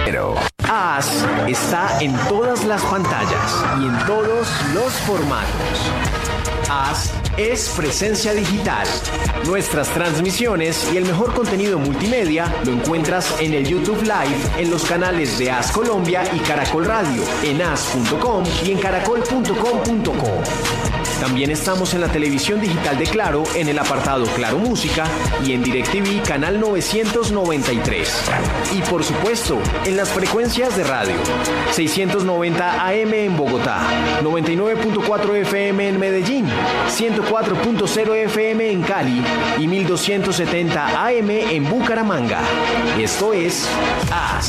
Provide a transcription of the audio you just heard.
Cero. AS está en todas las pantallas y en todos los formatos. AS es presencia digital. Nuestras transmisiones y el mejor contenido multimedia lo encuentras en el YouTube Live, en los canales de AS Colombia y Caracol Radio, en as.com y en caracol.com.co. También estamos en la televisión digital de Claro, en el apartado Claro Música y en DirecTV canal 993. Y por supuesto, en las frecuencias de radio. 690 AM en Bogotá, 99.4 FM en Medellín, 104.0 FM en Cali y 1270 AM en Bucaramanga. Esto es AS.